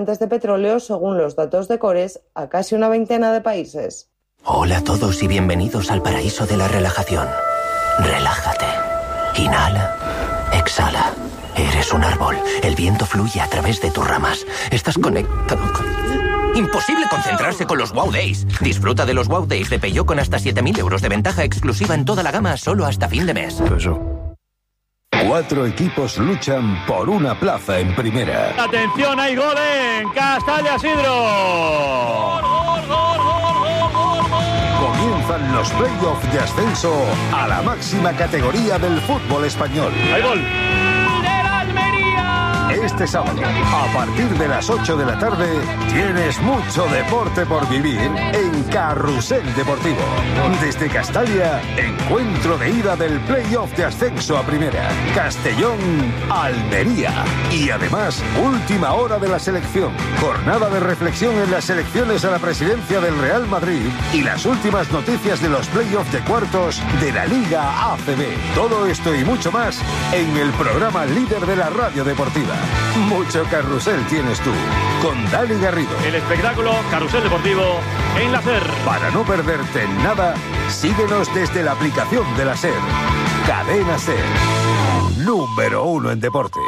carburantes de petróleo, según los datos de Cores, a casi una veintena de países. Hola a todos y bienvenidos al paraíso de la relajación. Relájate. Inhala. Exhala. Eres un árbol. El viento fluye a través de tus ramas. Estás conectado con... Imposible concentrarse con los Wow Days. Disfruta de los Wow Days de Peugeot con hasta 7.000 euros de ventaja exclusiva en toda la gama solo hasta fin de mes. Eso. 4 equipos luchan por una plaza en primera. ¡Atención, hay gol en Castalla Sidro! Comienzan los playoffs de ascenso a la máxima categoría del fútbol español. ¡Hay gol! Este sábado, a partir de las 8 de la tarde, tienes mucho deporte por vivir en Carrusel Deportivo. Desde Castalia, encuentro de ida del playoff de ascenso a primera. Castellón-Almería. Y además, última hora de la selección. Jornada de reflexión en las elecciones a la presidencia del Real Madrid y las últimas noticias de los playoffs de cuartos de la Liga ACB. Todo esto y mucho más en el programa líder de la radio deportiva. Mucho carrusel tienes tú, con Dani Garrido. El espectáculo Carrusel Deportivo en la SER. Para no perderte nada, síguenos desde la aplicación de la SER. Cadena SER. Número 1 en deporte.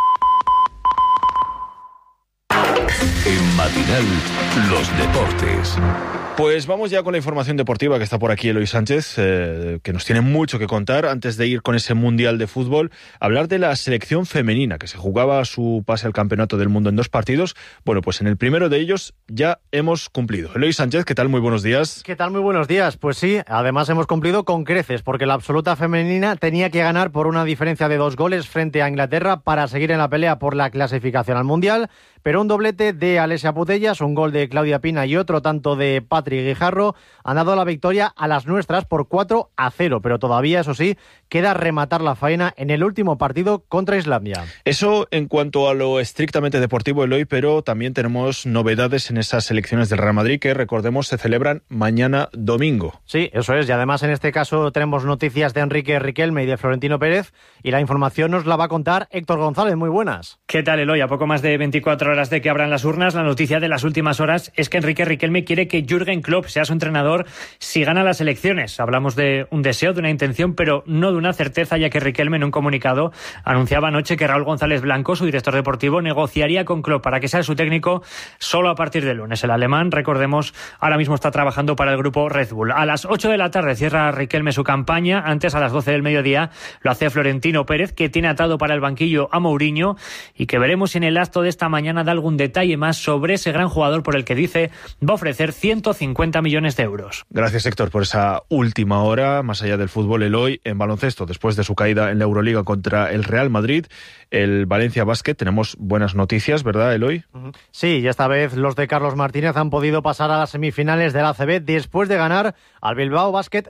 En Matinal, los deportes. Pues vamos ya con la información deportiva, que está por aquí Eloy Sánchez, que nos tiene mucho que contar. Antes de ir con ese Mundial de Fútbol, hablar de la selección femenina, que se jugaba su pase al Campeonato del Mundo en 2 partidos. Bueno, pues en el primero de ellos ya hemos cumplido. Eloy Sánchez, ¿qué tal? Muy buenos días. ¿Qué tal? Muy buenos días. Pues sí, además hemos cumplido con creces, porque la absoluta femenina tenía que ganar por una diferencia de 2 goles frente a Inglaterra para seguir en la pelea por la clasificación al Mundial. Pero un doblete de Alessia Putellas, un gol de Claudia Pina y otro tanto de Patri Guijarro han dado la victoria a las nuestras por 4-0. Pero todavía, eso sí, queda rematar la faena en el último partido contra Islandia. Eso en cuanto a lo estrictamente deportivo, Eloy, pero también tenemos novedades en esas elecciones del Real Madrid que, recordemos, se celebran mañana domingo. Sí, eso es. Y además en este caso tenemos noticias de Enrique Riquelme y de Florentino Pérez y la información nos la va a contar Héctor González. Muy buenas. ¿Qué tal, Eloy? A poco más de 24 horas de que abran las urnas, la noticia de las últimas horas es que Enrique Riquelme quiere que Jürgen Klopp sea su entrenador si gana las elecciones. Hablamos de un deseo, de una intención, pero no de una certeza, ya que Riquelme en un comunicado anunciaba anoche que Raúl González Blanco, su director deportivo, negociaría con Klopp para que sea su técnico solo a partir del lunes. El alemán, recordemos, ahora mismo está trabajando para el grupo Red Bull. A las 8 de la tarde cierra Riquelme su campaña. Antes, a las 12 del mediodía, lo hace Florentino Pérez, que tiene atado para el banquillo a Mourinho y que veremos si en el acto de esta mañana da algún detalle más sobre ese gran jugador por el que dice va a ofrecer 150 millones de euros. Gracias, Héctor, por esa última hora. Más allá del fútbol, Eloy, en baloncesto, después de su caída en la Euroliga contra el Real Madrid, el Valencia Basket, tenemos buenas noticias, ¿verdad, Eloy? Sí, y esta vez los de Carlos Martínez han podido pasar a las semifinales del ACB después de ganar al Bilbao Basket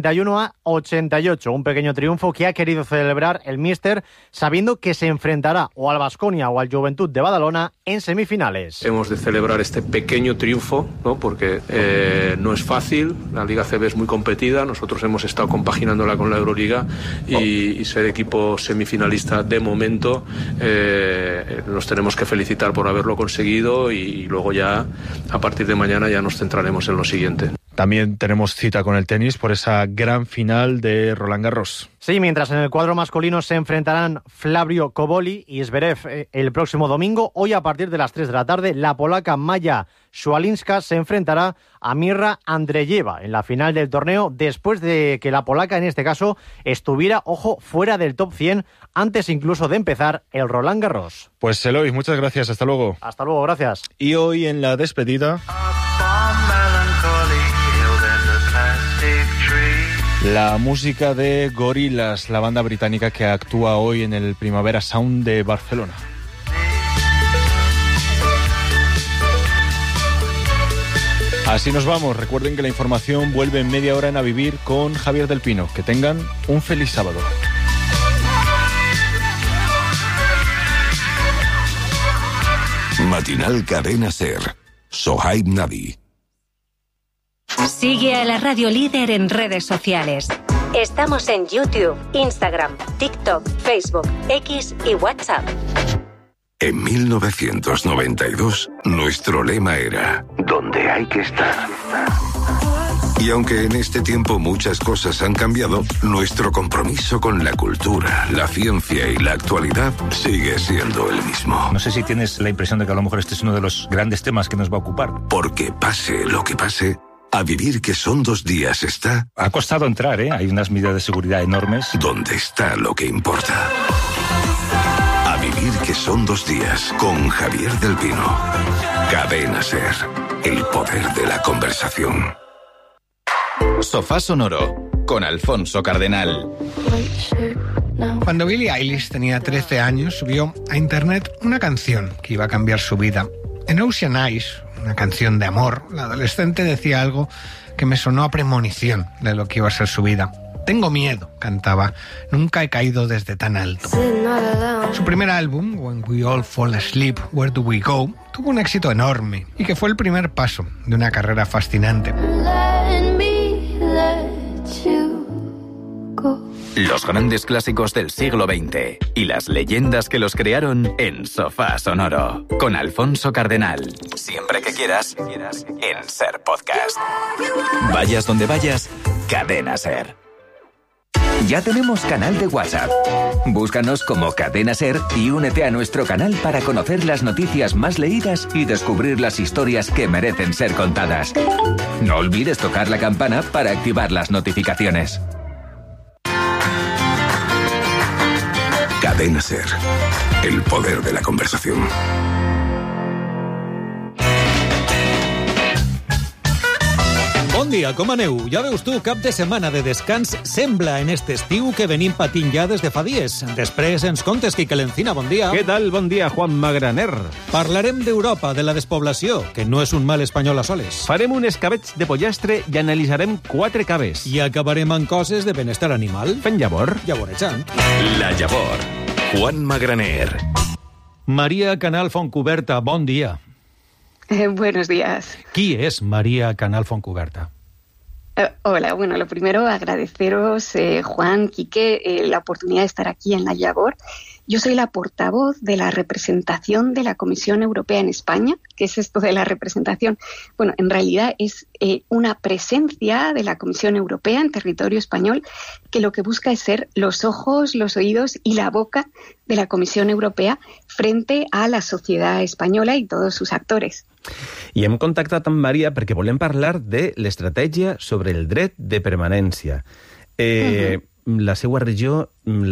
71-88. Un pequeño triunfo que ha querido celebrar el míster, sabiendo que se enfrentará o al Baskonia o al Juventud de Badalona en semifinales. Hemos de celebrar este pequeño triunfo, ¿no? Porque no es fácil, la Liga ACB es muy competida, nosotros hemos estado compaginándola con la Euroliga y ser equipo semifinalista de momento, nos tenemos que felicitar por haberlo conseguido y luego ya a partir de mañana ya nos centraremos en lo siguiente. También tenemos cita con el tenis por esa gran final de Roland Garros. Sí, mientras en el cuadro masculino se enfrentarán Flavio Koboli y Zverev el próximo domingo, hoy a partir de las 3 de la tarde, la polaca Maja Swialinska se enfrentará a Mirra Andreyeva en la final del torneo, después de que la polaca, en este caso, estuviera, ojo, fuera del top 100, antes incluso de empezar el Roland Garros. Pues Eloy, muchas gracias, hasta luego. Hasta luego, gracias. Y hoy en la despedida, la música de Gorillaz, la banda británica que actúa hoy en el Primavera Sound de Barcelona. Así nos vamos. Recuerden que la información vuelve en media hora en A Vivir con Javier del Pino. Que tengan un feliz sábado. Matinal Cadena SER. Sohaib Nabi. Sigue a la Radio Líder en redes sociales. Estamos en YouTube, Instagram, TikTok, Facebook, X y WhatsApp. En 1992, nuestro lema era «Donde hay que estar». Y aunque en este tiempo muchas cosas han cambiado, nuestro compromiso con la cultura, la ciencia y la actualidad sigue siendo el mismo. No sé si tienes la impresión de que a lo mejor este es uno de los grandes temas que nos va a ocupar. Porque pase lo que pase, a vivir que son 2 días está... Ha costado entrar, ¿eh? Hay unas medidas de seguridad enormes. Donde está lo que importa. A vivir que son 2 días con Javier del Pino. Cadena SER. El poder de la conversación. Sofá Sonoro con Alfonso Cardenal. Cuando Billie Eilish tenía 13 años, subió a internet una canción que iba a cambiar su vida. En Ocean Eyes, una canción de amor, la adolescente decía algo que me sonó a premonición de lo que iba a ser su vida. Tengo miedo, cantaba. Nunca he caído desde tan alto. Su primer álbum, When We All Fall Asleep, Where Do We Go, tuvo un éxito enorme y que fue el primer paso de una carrera fascinante. Los grandes clásicos del siglo XX y las leyendas que los crearon en Sofá Sonoro con Alfonso Cardenal. Siempre que quieras, en SER Podcast. Vayas donde vayas, Cadena SER. Ya tenemos canal de WhatsApp. Búscanos como Cadena SER y únete a nuestro canal para conocer las noticias más leídas y descubrir las historias que merecen ser contadas. No olvides tocar la campana para activar las notificaciones. Cadena SER. El poder de la conversación. Bon dia, com aneu? Ja veus tu, cap de setmana de descans sembla en este estiu que venim patint ja des de fa dies. Després ens contes, Quique Lencina, bon dia. Què tal? Bon dia, Juan Magraner. Parlarem d'Europa, de la despoblació, que no és un mal espanyol a soles. Farem un escabeig de pollastre i analitzarem 4 caves. I acabarem amb coses de benestar animal. Fent llavor. Llavorejant. La Llavor. Juan Magraner. Maria Canal Fontcuberta, bon dia. Buenos días. Qui és Maria Canal Fontcuberta? Hola, bueno, lo primero agradeceros, Juan, Quique, la oportunidad de estar aquí en La Llavor. Yo soy la portavoz de la representación de la Comisión Europea en España. ¿Qué es esto de la representación? Bueno, en realidad es una presencia de la Comisión Europea en territorio español que lo que busca es ser los ojos, los oídos y la boca de la Comisión Europea frente a la sociedad española y todos sus actors. I hem contactat amb Maria perquè volem parlar de l'estratègia sobre el dret de permanència. La seva regió,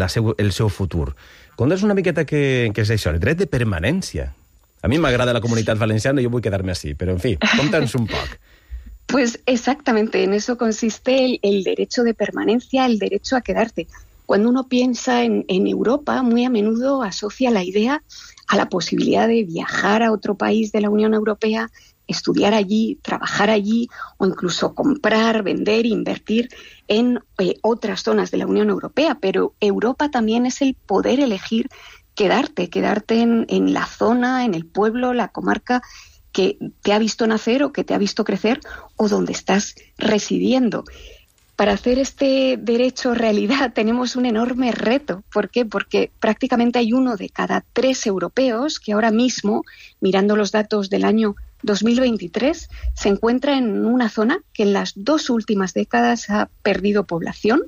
el seu futur. Conta's una miqueta què és això, el dret de permanència. A mi m'agrada la comunitat valenciana i jo vull quedar-me així, però en fi, conta'ns un poc. Pues exactamente, en eso consiste el derecho de permanencia, el derecho a quedarte. Cuando uno piensa en Europa, muy a menudo asocia la idea a la posibilidad de viajar a otro país de la Unión Europea, estudiar allí, trabajar allí o incluso comprar, vender, invertir en otras zonas de la Unión Europea. Pero Europa también es el poder elegir quedarte en la zona, en el pueblo, la comarca que te ha visto nacer o que te ha visto crecer o donde estás residiendo. Para hacer este derecho realidad tenemos un enorme reto. ¿Por qué? Porque prácticamente hay 1 de cada 3 europeos que ahora mismo, mirando los datos del año 2023, se encuentra en una zona que en las 2 últimas décadas ha perdido población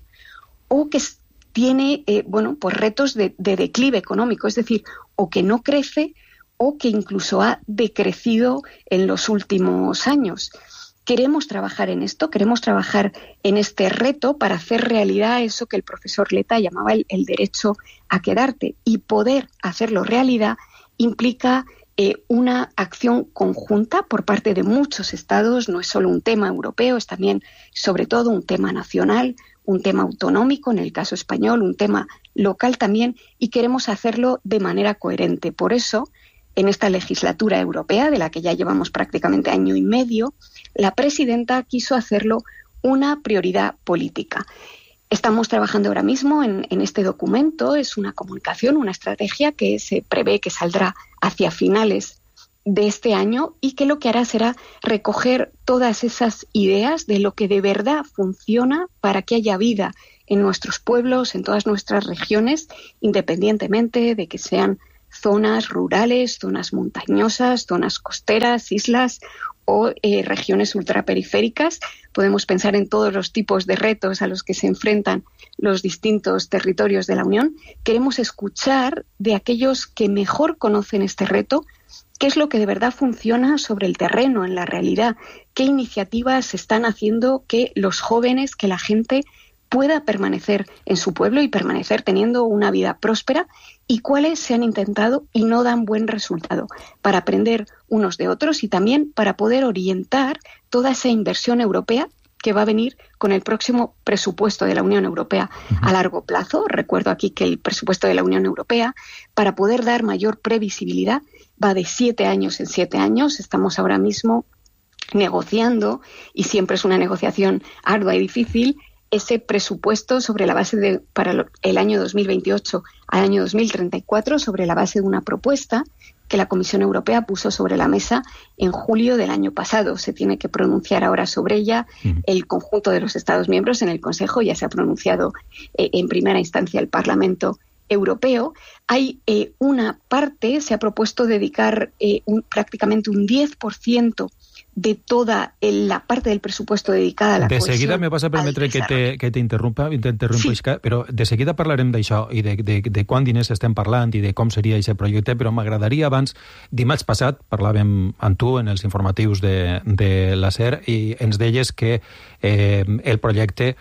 o que tiene pues retos de declive económico, es decir, o que no crece o que incluso ha decrecido en los últimos años. Queremos trabajar en esto, queremos trabajar en este reto para hacer realidad eso que el profesor Leta llamaba el derecho a quedarte. Y poder hacerlo realidad implica una acción conjunta por parte de muchos estados. No es solo un tema europeo, es también, sobre todo, un tema nacional, un tema autonómico, en el caso español, un tema local también, y queremos hacerlo de manera coherente. Por eso, en esta legislatura europea, de la que ya llevamos prácticamente año y medio, la presidenta quiso hacerlo una prioridad política. Estamos trabajando ahora mismo en este documento, es una comunicación, una estrategia que se prevé que saldrá hacia finales de este año y que lo que hará será recoger todas esas ideas de lo que de verdad funciona para que haya vida en nuestros pueblos, en todas nuestras regiones, independientemente de que sean zonas rurales, zonas montañosas, zonas costeras, islas o regiones ultraperiféricas. Podemos pensar en todos los tipos de retos a los que se enfrentan los distintos territorios de la Unión. Queremos escuchar de aquellos que mejor conocen este reto qué es lo que de verdad funciona sobre el terreno, en la realidad, qué iniciativas se están haciendo que los jóvenes, que la gente pueda permanecer en su pueblo y permanecer teniendo una vida próspera, y cuáles se han intentado y no dan buen resultado, para aprender unos de otros y también para poder orientar toda esa inversión europea que va a venir con el próximo presupuesto de la Unión Europea a largo plazo. Recuerdo aquí que el presupuesto de la Unión Europea, para poder dar mayor previsibilidad, va de 7 años en 7 años. Estamos ahora mismo negociando, y siempre es una negociación ardua y difícil, ese presupuesto sobre la base de, para el año 2028 al año 2034, sobre la base de una propuesta que la Comisión Europea puso sobre la mesa en julio del año pasado. Se tiene que pronunciar ahora sobre ella el conjunto de los Estados miembros en el Consejo. Ya se ha pronunciado en primera instancia el Parlamento Europeo. Hay una parte, se ha propuesto dedicar prácticamente un 10% de toda la parte del presupuesto dedicada a la cohesión. De seguida me vas a permetre que t'interrompa, sí. Però de seguida parlarem d'això i de quant diners estem parlant i de com seria aquest projecte, però m'agradaria abans, dimarts passat, parlàvem amb tu en els informatius de la SER i ens deies que el projecte...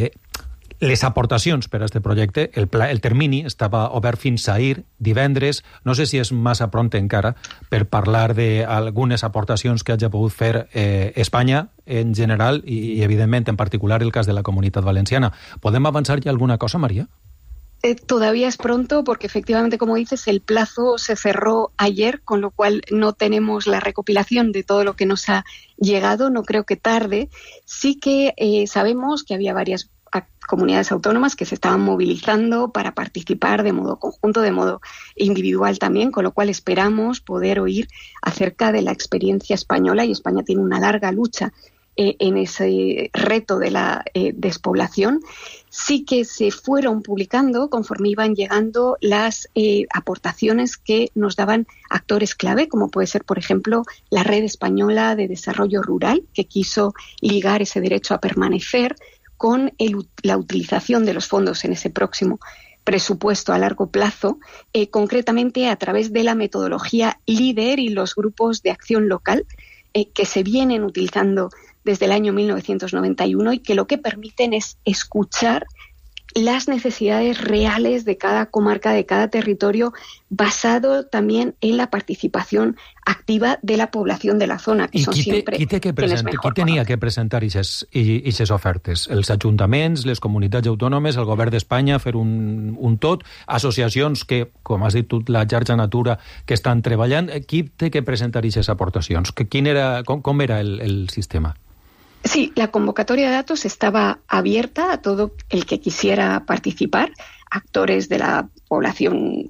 Les aportacions per a aquest projecte, el termini estava obert fins a ahir, divendres. No sé si és massa pront encara per parlar d'algunes aportacions que hagi pogut fer Espanya en general i, evidentment, en particular el cas de la Comunitat Valenciana. ¿Podem avançar ya alguna cosa, María? Todavía es pronto porque efectivamente, como dices, el plazo se cerró ayer, con lo cual no tenemos la recopilación de todo lo que nos ha llegado. No creo que tarde. Sí que sabemos que había varias comunidades autónomas que se estaban movilizando para participar de modo conjunto, de modo individual también, con lo cual esperamos poder oír acerca de la experiencia española, y España tiene una larga lucha en ese reto de la despoblación. Sí que se fueron publicando conforme iban llegando las aportaciones que nos daban actores clave, como puede ser, por ejemplo, la Red Española de Desarrollo Rural, que quiso ligar ese derecho a permanecer con la utilización de los fondos en ese próximo presupuesto a largo plazo, concretamente a través de la metodología LEADER y los grupos de acción local que se vienen utilizando desde el año 1991 y que lo que permiten es escuchar las necesidades reales de cada comarca, de cada territorio, basado también en la participación activa de la población de la zona, que son siempre quienes mejor qui tenia que presentar aquestes ofertes? Els ajuntaments, les comunitats autònomes, el govern d'Espanya, fer un tot, associacions que, com has dit tu, la xarxa Natura, que estan treballant. Qui té que presentar aquestes aportacions? Com era el sistema? Sí, la convocatoria de datos estaba abierta a todo el que quisiera participar, actores de la población,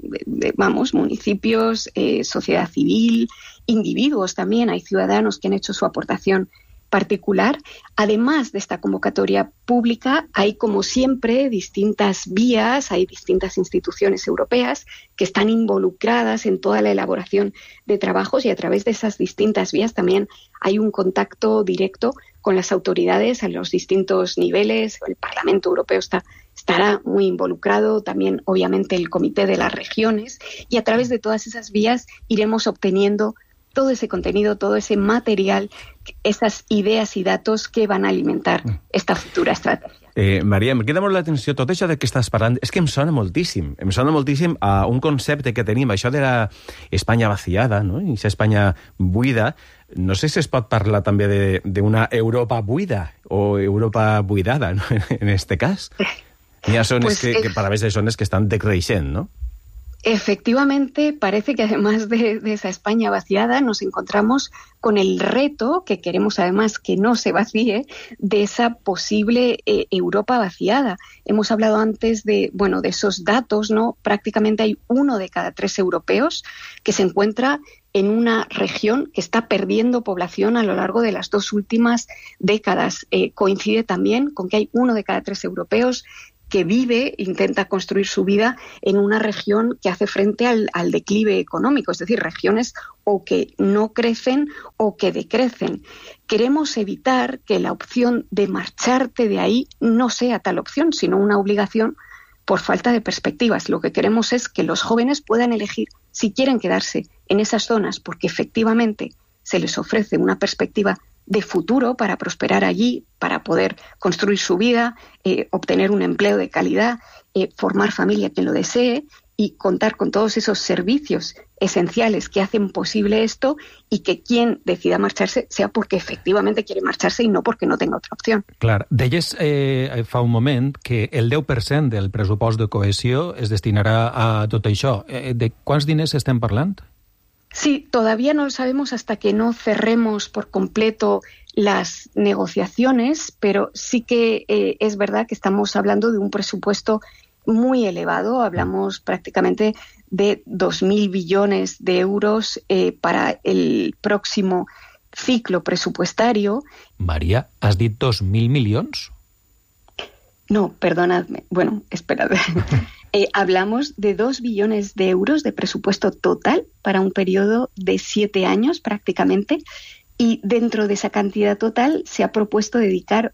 municipios, sociedad civil, individuos también. Hay ciudadanos que han hecho su aportación particular. Además de esta convocatoria pública, hay, como siempre, distintas vías, hay distintas instituciones europeas que están involucradas en toda la elaboración de trabajos, y a través de esas distintas vías también hay un contacto directo con las autoridades a los distintos niveles. El Parlamento Europeo estará muy involucrado, también obviamente el Comité de las Regiones, y a través de todas esas vías iremos obteniendo todo ese contenido, todo ese material, esas idees i datos que van a alimentar esta futura estratègia. Maria, em queda molt l'atenció tot això de què estàs parlant. És que em sona moltíssim a un concepte que tenim, això de la Espanya vaciada, no? I aquesta Espanya buida. No sé si es pot parlar també d'una Europa buida o Europa buidada, no? En este cas. Hi ha zones que para veces zones que estan decreixent, no? Efectivamente, parece que además de esa España vaciada, nos encontramos con el reto, que queremos además que no se vacíe, de esa posible Europa vaciada. Hemos hablado antes de esos datos, ¿no? Prácticamente hay 1 de cada 3 europeos que se encuentra en una región que está perdiendo población a lo largo de las 2 últimas décadas. Coincide también con que hay 1 de cada 3 europeos que intenta construir su vida en una región que hace frente al declive económico, es decir, regiones o que no crecen o que decrecen. Queremos evitar que la opción de marcharte de ahí no sea tal opción, sino una obligación por falta de perspectivas. Lo que queremos es que los jóvenes puedan elegir si quieren quedarse en esas zonas porque efectivamente se les ofrece una perspectiva de futuro para prosperar allí, para poder construir su vida, obtener un empleo de calidad, formar familia quien lo desee y contar con todos esos servicios esenciales que hacen posible esto, y que quien decida marxar-se sea perquè efectivament quiere marxar-se i no perquè no tenga otra opció. Clar, deies fa un moment que el 10% del pressupost de cohesió es destinarà a tot això. De quants diners estem parlant? Sí, todavía no lo sabemos hasta que no cerremos por completo las negociaciones, pero sí que es verdad que estamos hablando de un presupuesto muy elevado. Hablamos prácticamente de 2.000 billones de euros para el próximo ciclo presupuestario. María, ¿has dit 2.000 milions? No, perdonadme. Bueno, esperad. Hablamos de 2 billones de euros de presupuesto total para un periodo de 7 años prácticamente, y dentro de esa cantidad total se ha propuesto dedicar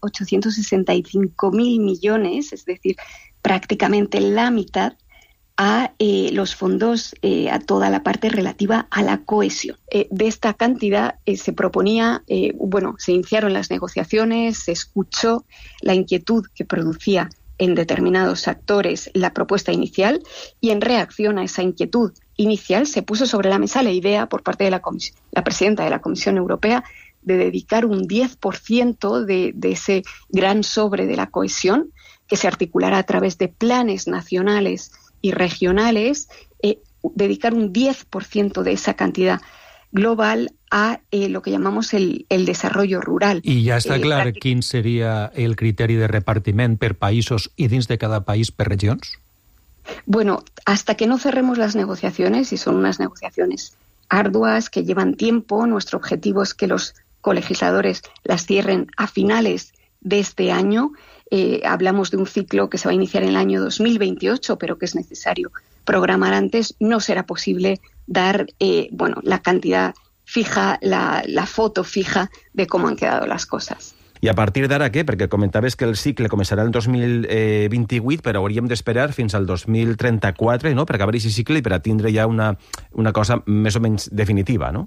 865.000 millones, es decir, prácticamente la mitad, a los fondos, a toda la parte relativa a la cohesión. De esta cantidad se proponía, se iniciaron las negociaciones, se escuchó la inquietud que producía en determinados actores la propuesta inicial, y en reacción a esa inquietud inicial se puso sobre la mesa la idea por parte de la presidenta de la Comisión Europea de dedicar un 10% de ese gran sobre de la cohesión, que se articulará a través de planes nacionales y regionales, dedicar un 10% de esa cantidad global a lo que llamamos el desarrollo rural. I ja està clar quin seria el criteri de repartiment per països i dins de cada país per regions? Bueno, hasta que no cerremos las negociaciones, y son unas negociaciones arduas que llevan tiempo, nuestro objetivo es que los colegisladores las cierren a finales de este año. Hablamos de un ciclo que se va a iniciar en el año 2028, pero que es necesario programar antes. No será posible dar la cantidad fija, la foto fija de cómo han quedado las cosas. I a partir d'ara què? Perquè comentaves que el cicle començarà el 2028, però hauríem d'esperar fins al 2034, no?, per acabar aquest cicle i per a tindre ja una cosa més o menys definitiva, ¿no?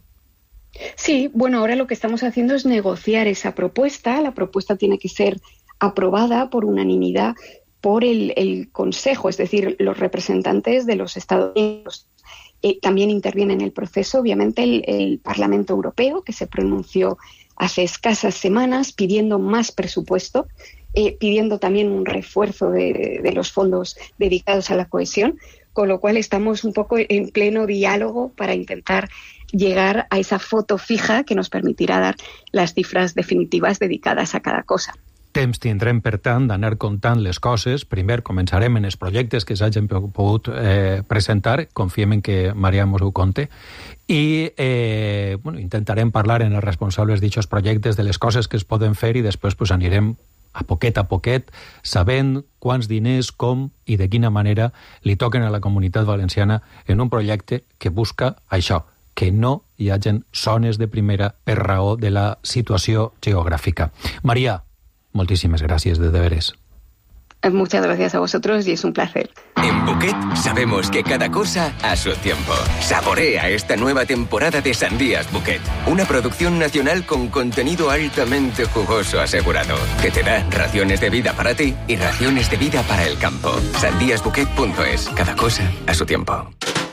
Sí, bueno, ahora lo que estamos haciendo es negociar esa propuesta. La propuesta tiene que ser aprobada por unanimidad por el Consejo, es decir, los representantes de los Estados miembros. También interviene en el proceso, obviamente, el Parlamento Europeo, que se pronunció hace escasas semanas pidiendo más presupuesto, pidiendo también un refuerzo de los fondos dedicados a la cohesión, con lo cual estamos un poco en pleno diálogo para intentar llegar a esa foto fija que nos permitirá dar las cifras definitivas dedicadas a cada cosa. Temps tindrem, per tant, d'anar comptant les coses. Primer començarem en els projectes que s'hagin pogut presentar. Confiem en que Maria mos ho conte. I intentarem parlar en els responsables d'aquests projectes de les coses que es poden fer, i després anirem a poquet, sabent quants diners, com i de quina manera li toquen a la Comunitat Valenciana en un projecte que busca això, que no hi hagin zones de primera per raó de la situació geogràfica. Maria, moltíssimes gràcies, de veres. Muchas gracias a vosotros y es un placer. En Buquet sabemos que cada cosa a su tiempo. Saborea esta nueva temporada de Sandías Buquet, una producción nacional con contenido altamente jugoso asegurado, que te da raciones de vida para ti y raciones de vida para el campo. Sandíasbuquet.es, cada cosa a su tiempo.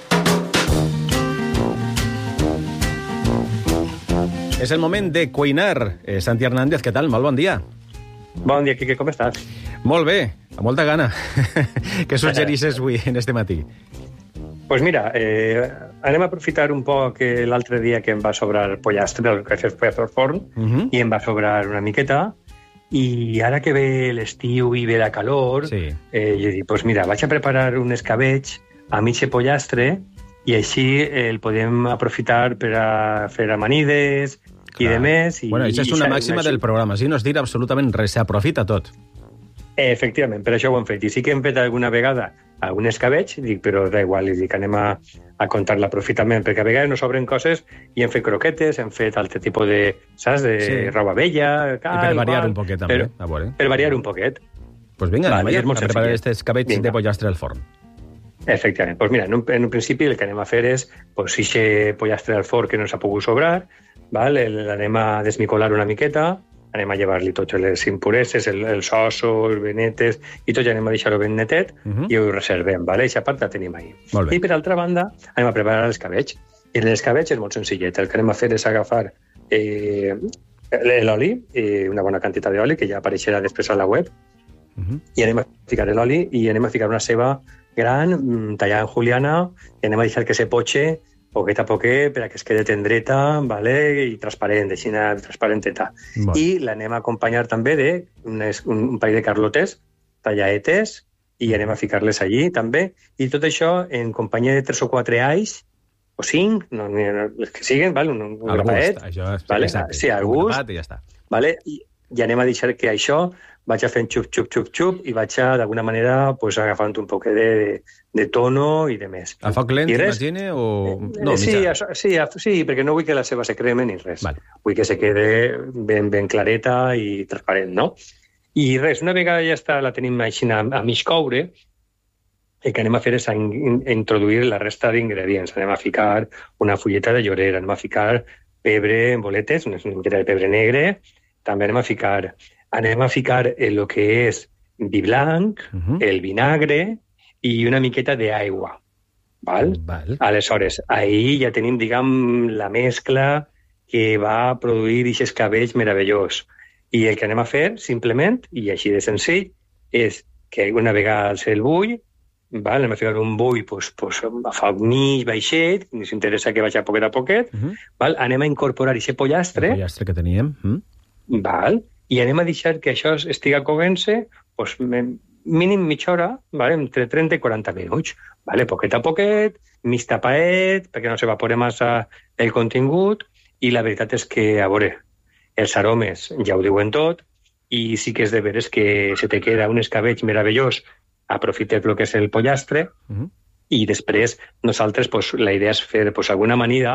És el moment de cuinar. Santi Hernández, què tal? Molt bon dia. Bon dia, Quique, com estàs? Molt bé, amb molta gana. Què suggerisses avui en este matí? Pues mira, anem a aprofitar un poc l'altre dia que em va sobrar pollastre, el que fes pollastre al forn, i em va sobrar una miqueta, i ara que ve l'estiu i ve la calor, jo dic, pues mira, vaig a preparar un escabeig a mig pollastre, i així el podem aprofitar per a fer amanides i de més. Bueno, això és una màxima del programa, si no es dirà absolutament res, s'aprofita tot. Efectivament, per això ho hem fet. I sí que hem fet alguna vegada algun escabeig, dic, però da igual, i dic, anem a comptar l'aprofitament, perquè a vegades no sobren coses i hem fet croquetes, hem fet altre tipus de, saps, de roba vella... I per variar un poquet, també, a veure. Per variar un poquet. Pues vinga, anem a preparar aquests escabeig de pollastre al forn. Efectivament. Pues mira, en un principi el que anem a fer és, pues, si aquest pollastre al forn que no s'ha pogut sobrar, l'anem a desmicolar una miqueta, anem a llevar-li totes les impureses, els ossos, els venetes, i tot ja anem a deixar-ho ben netet i ho reservem, ¿vale? Aquesta part la tenim ahí. I per altra banda, anem a preparar l'escabeig. I l'escabeig és molt senzillet. El que anem a fer és agafar l'oli, una bona quantitat d'oli, que ja apareixerà després a la web, i anem a ficar l'oli i anem a ficar una ceba gran, tallada en juliana, i anem a deixar que se poche poquet a poquet per a que es quede tendreta, ¿vale? I transparent, aixina transparenteta. I l'anem a acompanyar també d'un parell de carlotes tallaetes i anem a ficar-les allí també. I tot això en companyia de 3 o 4 alls, o 5, els que siguen, ¿vale? Un grapaet, ¿vale? Sí, al gust. I ja està. ¿Vale? I anem a deixar que això vaig fent xup, xup, xup, xup, i vaig d'alguna manera pues, agafant un poquet de tono i de més. A foc lent, t'imagine? O... No, sí, perquè no vull que la ceba se creme ni res. Vull que se quede ben clareta i transparent, no? I res, una vegada ja està, la tenim així a mig coure, el que anem a fer és introduir la resta d'ingredients. Anem a ficar una fulleta de llorer, anem a ficar pebre en boletes, una miqueta de pebre negre, també anem a ficar el que és vi blanc, el vinagre i una miqueta d'aigua. Val? Aleshores, ahí ja tenim, diguem, la mescla que va produir aquest escabeig meravellós. I el que anem a fer, simplement, i així de senzill, és que una vegada alce el bull, anem a ficar un bull a foc mig, baixet, ni s'interessa que vagi a poquet, anem a incorporar aquest pollastre. El pollastre que teníem. I anem a deixar que això estiga coent-se mínim mitja hora, entre 30 i 40 minuts. Poquet a poquet, mig tapaet, perquè no s'evapore massa el contingut, i la veritat és que, a veure, els aromes ja ho diuen tot, i sí que és de veres que se te queda un escabeig meravellós, aprofites el que és el pollastre, i després nosaltres la idea és fer alguna amanida,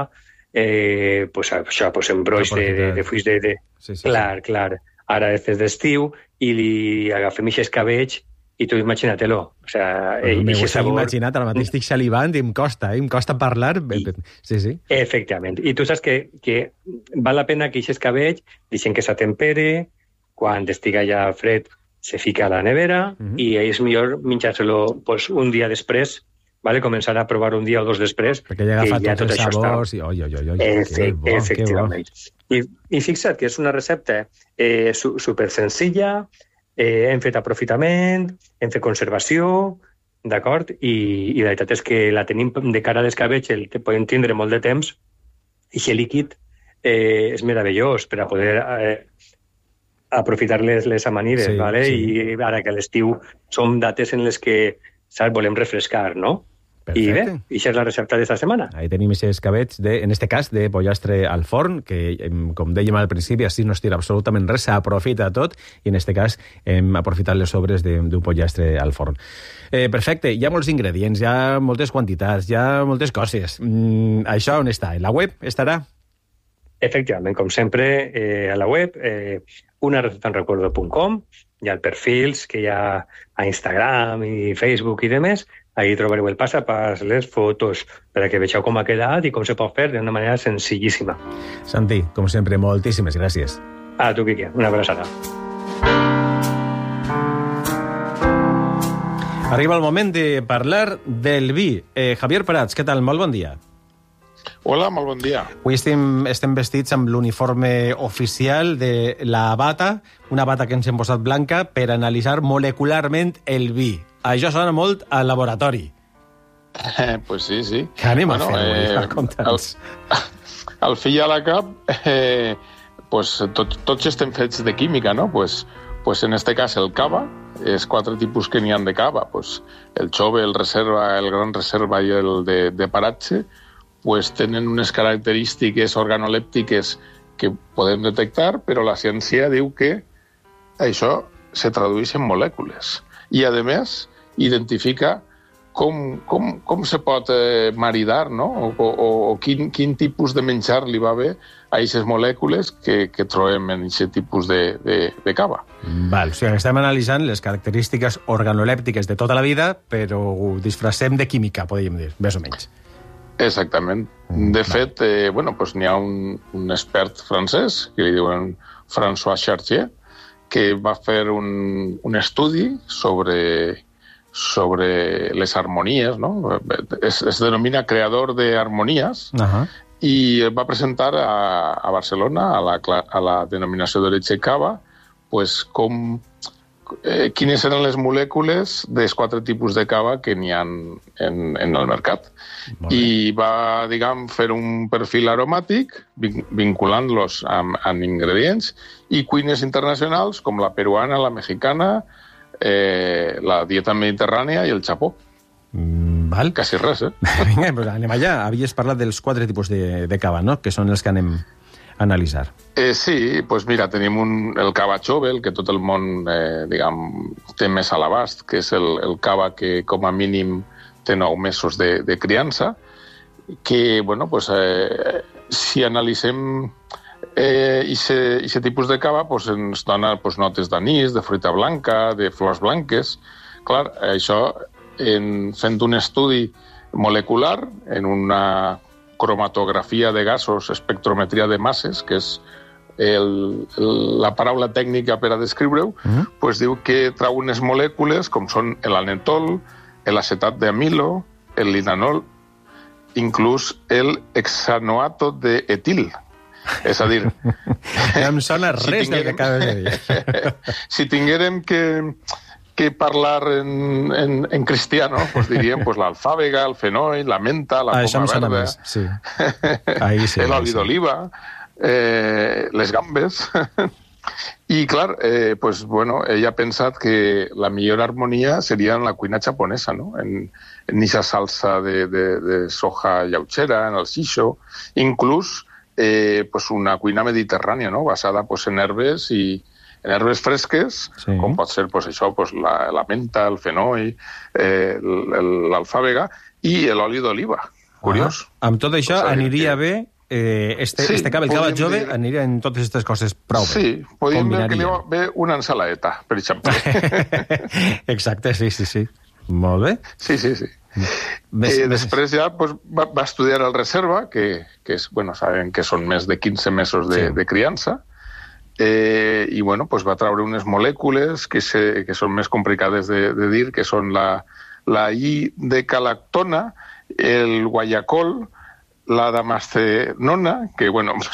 en broix de fulls de... Clar. Ara és d'estiu i li agafem aquest escabeig i tu imagina-te-lo. M'ho estic imaginat, ara mateix estic salivant i em costa parlar. Sí. Efectivament. I tu saps que val la pena que aquest escabeig deixem que s'atempere, quan estiga ja fred se fica a la nevera i és millor menjar-se-lo un dia després, començar a provar un dia o dos després. Perquè ja agafa tots els sabors i... Efectivament. I fixa't que és una recepta super senzilla, hem fet aprofitament, hem fet conservació, d'acord? I la veritat és que la tenim de cara a l'escabeig, el podem tindre molt de temps, i aquest líquid és meravellós per a poder aprofitar les amanides, i ara que a l'estiu són dates en les que volem refrescar, no? Perfecte. I bé, això és la recepta d'esta setmana. Ahí tenim aquest escabeig, en este cas, de pollastre al forn, que, com dèiem al principi, així no es tira absolutament res, s'aprofita tot, i en este cas hem aprofitat les sobres d'un pollastre al forn. Perfecte, hi ha molts ingredients, hi ha moltes quantitats, hi ha moltes coses. Això on està? En la web estarà? Efectivament, com sempre, a la web, unarecetaenrecuerdo.com, hi ha perfils que hi ha a Instagram i Facebook i demés. Ahí trobareu el pas a pas, les fotos, per a que vegeu com ha quedat i com se pot fer d'una manera senzillíssima. Santi, com sempre, moltíssimes gràcies. A tu, Quique, una abraçada. Arriba el moment de parlar del vi. Javier Prats, què tal? Molt bon dia. Hola, molt bon dia. Avui estem vestits amb l'uniforme oficial de la bata, una bata que ens hem posat blanca per analitzar molecularment el vi. Això sona molt al laboratori. Pues sí. Què anem a fer? Conta'ns. Al fi i a la cap, tots estem fets de química, no? Pues en este cas el cava, és 4 tipus que n'hi ha de cava. El chove, el reserva, el gran reserva i el de paratge, tenen unes característiques organolèptiques que podem detectar, però la ciència diu que això se tradueix en molècules. I, a més, identifica com se pot maridar, no? O quin tipus de menjar li va bé a aquestes molècules que trobem en aquest tipus de cava. Val, o sigui, estem analitzant les característiques organolèptiques de tota la vida, però ho disfressem de química, podríem dir, més o menys. Exactament. De fet, n'hi ha un expert francès, que li diuen François Chartier, que va fer un estudi sobre les harmonies, no? Es denomina creador de armonías, i va presentar a Barcelona, a la denominació d'origen cava, quines eren les molècules dels 4 tipus de cava que n'hi ha en el mercat. I va, fer un perfil aromàtic vinculant-los amb ingredients i cuines internacionals com la peruana, la mexicana, la dieta mediterrània i el Japó. Val. Quasi res, Vinga, doncs anem allà. Havies parlat dels 4 tipus de cava, no?, que són els que anem a analitzar. Sí, doncs mira, tenim el cava Chobel, que tot el món, té més a l'abast, que és el cava que com a mínim té 9 mesos de criança, que, si analitzem aquest tipus de cava, ens dona notes d'anís, de fruita blanca, de flors blanques. Clar, això, fent un estudi molecular, en una cromatografia de gasos, espectrometria de masses, que és la paraula tècnica per a descriure-ho, diu que trau unes molècules com són l'anetol, l'acetat d'amilo, el linanol, inclús el hexanoato d'etil. És a dir... No em sona res del que acabes de dir. Si tinguérem que parlar en cristiano, diríem l'alfàbega, el fenoi, la menta, la poma verda, l'oli d'oliva, les gambes. I, clar, ella ha pensat que la millor harmonia seria en la cuina japonesa, no? En aquesta salsa de soja llautxera, en el shisho, inclús una cuina mediterrània, no? Basada en herbes i en herbes fresques, com pot ser la menta, el fenoi, l'alfàbega i l'oli d'oliva. Curiós. Amb tot això aniria bé este cava, el cava jove, aniria en totes aquestes coses prou bé. Sí, podríem dir que li va bé una ensaladeta, per exemple. Exacte, sí. Molt bé. Sí. Després ja va estudiar el reserva, que sabem que són més de 15 mesos de criança, i va treure unes molècules que són més complicades de dir, que són la I-decalactona, el guaiacol, la damascenona, que,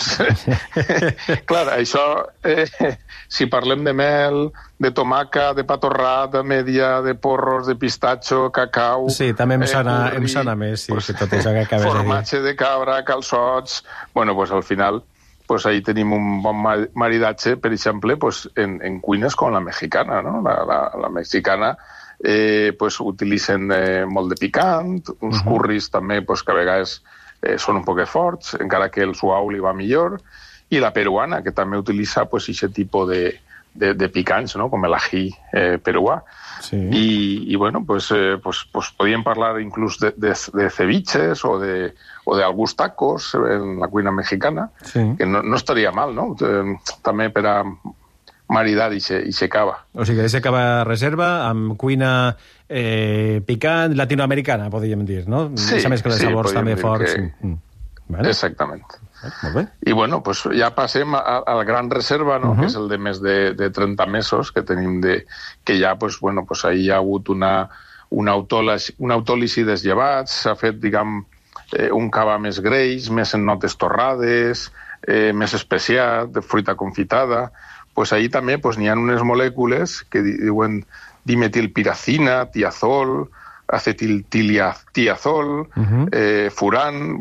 clar, això, si parlem de mel, de tomaca, de pa torrat, d'ametlla, de porros, de pistatxo, cacau... Sí, també em sona més, sí, tot això que acabes de dir. Formatge de cabra, calçots... Al final, ahí tenim un bon maridatge, per exemple, en cuines com la mexicana, no? La mexicana utilitzen molt de picant, uns curris també, que a vegades són un poc forts, encara que el suau li va millor, i la peruana, que també utilitza aquest tipus de picants, no? Com l'ají peruà. I podíem parlar inclús de ceviches o d'alguns tacos en la cuina mexicana, que no estaria mal, no? També per a maridar i se cava. O sigui, que cava reserva amb cuina picant latinoamericana, podríem dir, no? Sí, de sabors també forts. Exactament. Molt bé. I ja passem al gran reserva, no? Que és el de més de 30 mesos, que tenim que ja, ahir hi ha hagut una autòlisi dels llevats, s'ha fet, un cava més greix, més en notes torrades, més especiat, de fruita confitada. Ahir també n'hi ha unes molècules que diuen dimetilpiracina, tiazol, acetiltiazol, furan...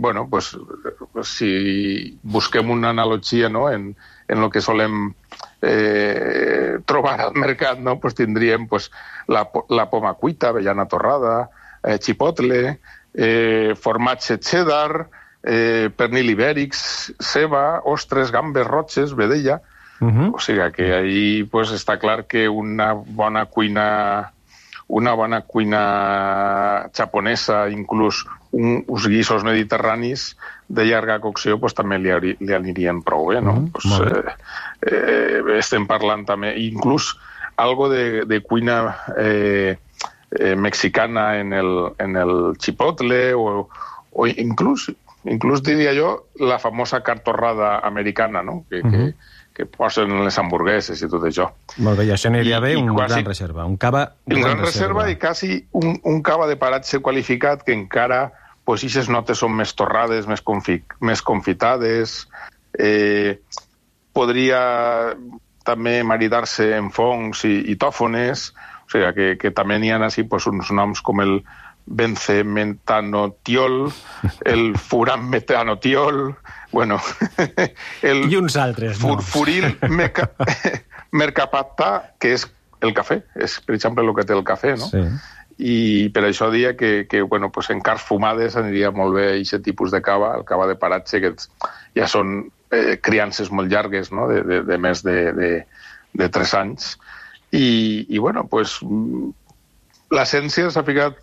si busquem una analogia, no?, en el que solem trobar al mercat, no?, tindríem la poma cuita, avellana torrada, chipotle, formatge cheddar, pernil ibèric, ceba, ostres, gambes roges, vedella... O sigui que ahí pues, està clar que una bona cuina japonesa, inclús uns guissos mediterranis de llarga cocció, pues, també li anirien prou bé, no? Estem parlant també, inclús algo de cuina mexicana en el chipotle o inclús diria jo la famosa cartorrada americana, no? Que posen les hamburgueses i tot això. Molt bé, i això aniria bé, un gran reserva, un cava gran reserva i quasi un cava de paratge qualificat que encara, pues, ixes notes són més torrades, més confitades, podria també maridar-se en fongs i tòfones, o sigui que també n'hi ha així pues, uns noms com el benzemetanotiol, el furanmetanotiol, bueno, i uns altres furfuril mercaptà, que és el cafè, és per exemple el que té el cafè, no? Sí. I per això dia que bueno, pues en cars fumades aniria molt bé aquest tipus de cava, el cava de paratge, que ja són criances molt llargues, no? de més de 3 anys. I bueno, pues l'essència s'ha ficat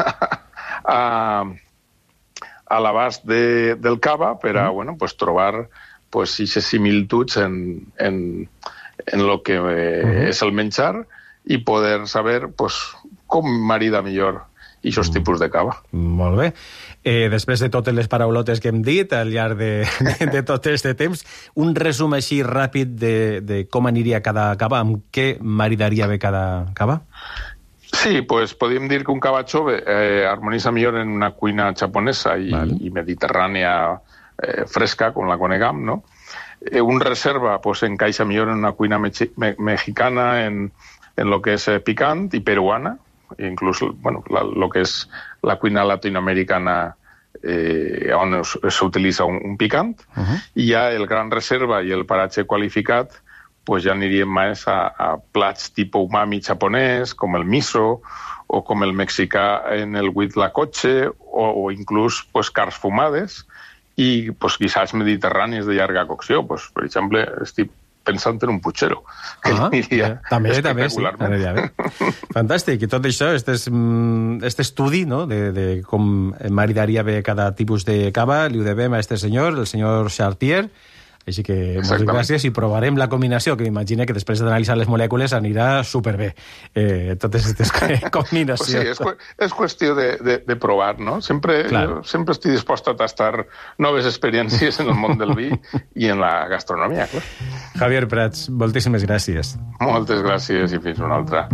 a l'abast del cava per a bueno, pues, trobar pues, aquestes similituds en lo que és el menjar i poder saber pues, com marida millor aquests tipus de cava. Molt bé. Després de totes les paraulotes que hem dit al llarg de tot aquest temps, un resum així ràpid de com aniria cada cava, amb què maridaria bé cada cava? Sí, pues podríem dir que un cava jove harmonitza millor en una cuina japonesa i mediterrània fresca, com la conegam, no? Un reserva pues, encaixa millor en una cuina mexicana, en lo que és picant i peruana, inclús bueno, lo que és la cuina latinoamericana on s'utilitza un picant, i ja el gran reserva i el paratge qualificat pues ja aniríem més a plats tipus umami japonès, com el miso, o com el mexicà en el huitlacoche, o inclús pues, cars fumades, i pues, guisats mediterranis de llarga cocció. Pues, per exemple, estic pensant en un puchero, que aniria espectacularment. Sí. Fantàstic. I tot això, este estudi, no?, de com maridaria bé cada tipus de cava, li ho devem a este senyor, el senyor Chartier. Així que moltes gràcies i provarem la combinació, que m'imagino que després d'analitzar les molècules anirà superbé. Totes aquestes combinacions. Sí, és qüestió de provar, no? Sempre estic dispost a tastar noves experiències en el món del vi i en la gastronomia, clar. Javier Prats, moltíssimes gràcies. Moltes gràcies i fins una altra.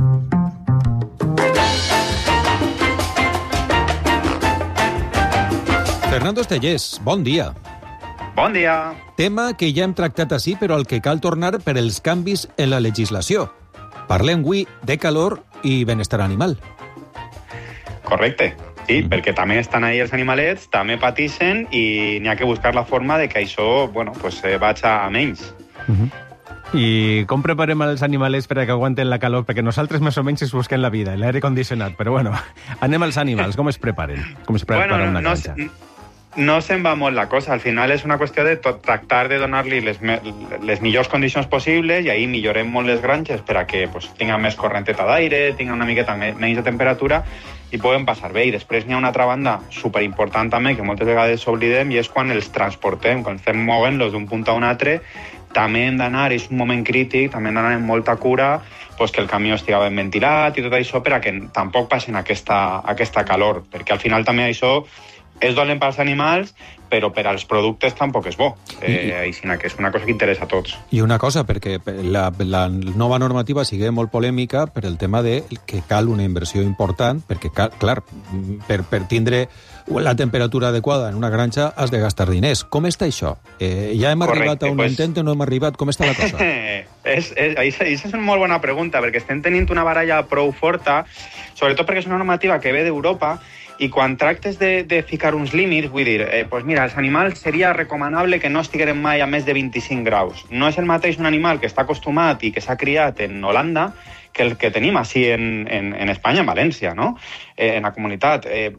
Fernando Estellés, bon dia. Bon dia. Tema que ja hem tractat així, però al que cal tornar per els canvis en la legislació. Parlem avui de calor i benestar animal. Correcte. Sí, perquè també estan ahí els animalets, també pateixen i n'hi ha que buscar la forma de que això bueno, pues, vaig a menys. I com preparem els animalets per a que aguanten la calor? Perquè nosaltres més o menys es busquem la vida, l'aire condicionat, però bueno, anem als animals, com es preparen? Com es prepara una granja? No se'n va molt la cosa. Al final és una qüestió de tractar de donar-li les millors condicions possibles i ahir millorem molt les granges per a que pues, tinguin més correnteta d'aire, tinguin una miqueta menys de temperatura i poden passar bé. I després n'hi ha una altra banda superimportant també que moltes vegades s'oblidem i és quan els transportem, quan estem movent-los d'un punt a un altre, també hem d'anar, és un moment crític, també hem d'anar amb molta cura pues, que el camió estigui ben ventilat i tot això per a que tampoc passin aquesta calor, perquè al final també això és dolent pels animals, però per als productes tampoc és bo. Sinó que és una cosa que interessa a tots. I una cosa, perquè la nova normativa sigue molt polèmica per el tema de que cal una inversió important, perquè, clar, per tindre la temperatura adequada en una granja has de gastar diners. Com està això? Ja hem arribat a un intent o no hem arribat? Com està la cosa? Això és una molt bona pregunta, perquè estem tenint una baralla prou forta, sobretot perquè és una normativa que ve d'Europa. I quan tractes de ficar uns límits, vull dir, pues mira, els animals seria recomanable que no estigueren mai a més de 25 graus. No és el mateix un animal que està acostumat i que s'ha criat en Holanda que el que tenim així en Espanya, en València, no? En la comunitat.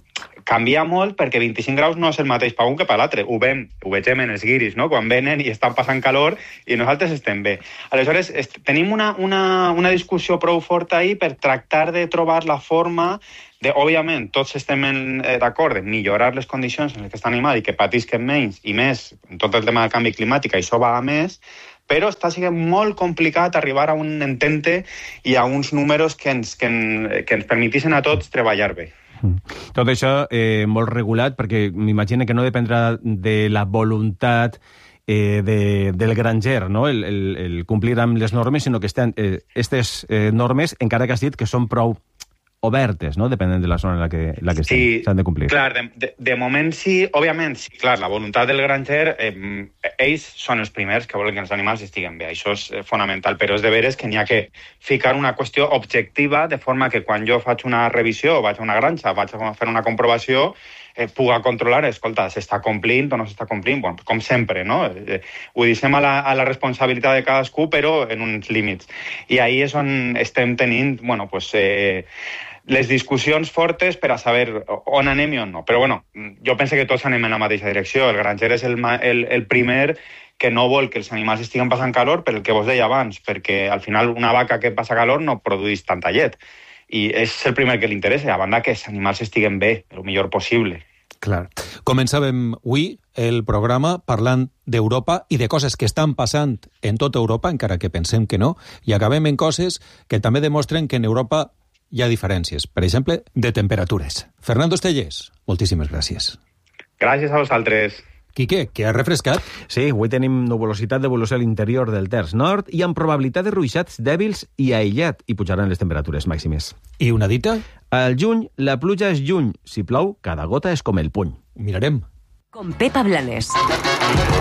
canvia molt perquè 25 graus no és el mateix per un que per l'altre. Ho vegem en els guiris, no? Quan venen i estan passant calor i nosaltres estem bé. Aleshores, tenim una discussió prou forta ahir per tractar de trobar la forma òbviament, tots estem d'acord en millorar les condicions en les que està l'animal i que patisquen menys i més en tot el tema del canvi climàtic, això va a més, però està sent molt complicat arribar a un entente i a uns números que ens permetissin a tots treballar bé. Tot això molt regulat, perquè m'imagino que no dependrà de la voluntat del granger, no? el complir amb les normes, sinó que aquestes normes, encara que has dit que són prou obertes, no? Depenent de la zona en la que estan, s'han de complir. Clar, de moment sí, òbviament, sí, clar, la voluntat del granger, ells són els primers que volen que els animals estiguen bé, això és fonamental, però és de veres que n'hi ha que ficar una qüestió objectiva, de forma que quan jo faig una revisió, vaig a una granja, vaig a fer una comprovació, puga controlar, escolta, s'està complint o no s'està complint, bueno, com sempre, no? Ho deixem a la responsabilitat de cadascú, però en uns límits. I ahí és on estem tenint, bueno, pues, les discussions fortes per a saber on anem i on no. Però, bueno, jo penso que tots anem en la mateixa direcció. El granger és el primer que no vol que els animals estiguen passant calor, per el que vos deia abans, perquè al final una vaca que passa calor no produeix tanta llet. I és el primer que li interessa, a banda que els animals estiguen bé, el millor possible. Clar. Començàvem avui el programa parlant d'Europa i de coses que estan passant en tota Europa, encara que pensem que no, i acabem en coses que també demostren que en Europa hi ha diferències, per exemple, de temperatures. Fernando Estellés, moltíssimes gràcies. Gràcies a vosaltres. Quique, que ha refrescat? Sí, avui tenim nuvolositat d'evolució a l'interior del terç nord i amb probabilitat de ruixats dèbils i aïllat, i pujaran les temperatures màximes. I una dita? Al juny, la pluja és juny. Si plou, cada gota és com el puny. Mirarem. Con Pepa Blanes.